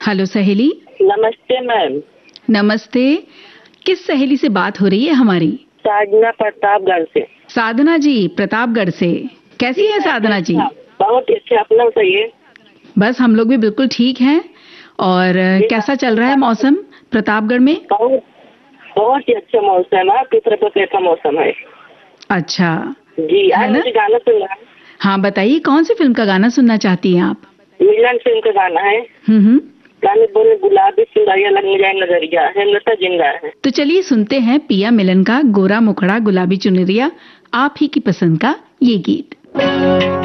Hello सहेली। नमस्ते ma'am. नमस्ते। किस सहेली से बात हो रही है हमारी? साधना प्रतापगढ़ से। साधना जी प्रतापगढ़ से। कैसी है साधना जी? बहुत अच्छे, अपना बताइए। बस हम लोग भी बिल्कुल ठीक हैं। और कैसा चल रहा है मौसम प्रतापगढ़ में? बहुत ही अच्छा मौसम है। आपकी तरफ कैसा मौसम है? अच्छा जी, आज मुझे गाना सुनना है। हाँ बताइए, कौन सी फिल्म का गाना सुनना चाहती हैं आप? मिलन फिल्म का गाना है। गाने बोले गुलाबी चुनरिया लग जाए नजरिया है, लता जिंदा है। तो चलिए सुनते हैं पिया मिलन का गोरा मुखड़ा गुलाबी चुनरिया, आप ही की पसंद का ये गीत।